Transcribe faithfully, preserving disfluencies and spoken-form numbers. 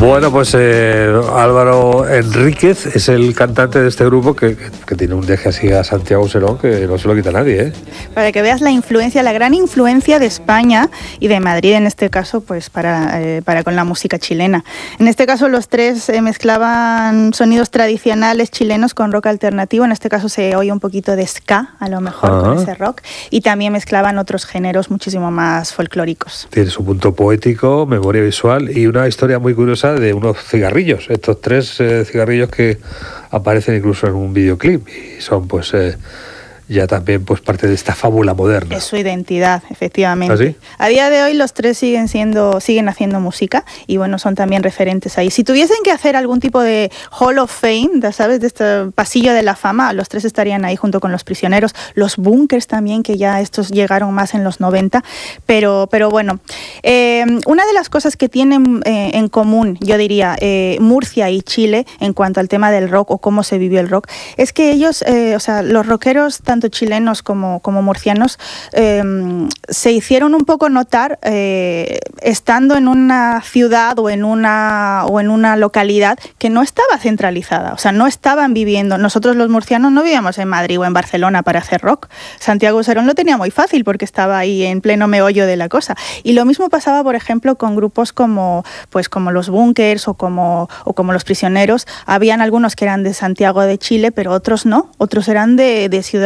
Bueno, pues eh, Álvaro Enríquez es el cantante de este grupo que, que, que tiene un deje así a Santiago Serón que no se lo quita nadie, ¿eh? Para que veas la influencia, la gran influencia de España y de Madrid en este caso, pues para, eh, para con la música chilena. En este caso los tres eh, mezclaban sonidos tradicionales chilenos con rock alternativo. En este caso se oye un poquito de ska, a lo mejor, uh-huh. con ese rock. Y también mezclaban otros géneros muchísimo más folclóricos. Tiene su punto poético, memoria visual y una historia muy curiosa de unos cigarrillos. Estos tres eh, cigarrillos que aparecen incluso en un videoclip y son pues... Eh, ya también pues parte de esta fábula moderna. Es su identidad, efectivamente. ¿Ah, sí? A día de hoy los tres siguen siendo, siguen haciendo música y bueno, son también referentes ahí. Si tuviesen que hacer algún tipo de Hall of Fame, ¿sabes? De este pasillo de la fama, los tres estarían ahí junto con Los Prisioneros, Los Bunkers también, que ya estos llegaron más en los noventa, pero, pero bueno, eh, una de las cosas que tienen eh, en común, yo diría, eh, Murcia y Chile, en cuanto al tema del rock o cómo se vivió el rock, es que ellos, eh, o sea, los rockeros, tanto chilenos como, como murcianos, eh, se hicieron un poco notar eh, estando en una ciudad o en una, o en una localidad que no estaba centralizada, o sea, no estaban viviendo. Nosotros los murcianos no vivíamos en Madrid o en Barcelona para hacer rock. Santiago Serón lo tenía muy fácil porque estaba ahí en pleno meollo de la cosa. Y lo mismo pasaba, por ejemplo, con grupos como, pues, como Los Bunkers o como, o como Los Prisioneros. Habían algunos que eran de Santiago de Chile, pero otros no, otros eran de, de ciudad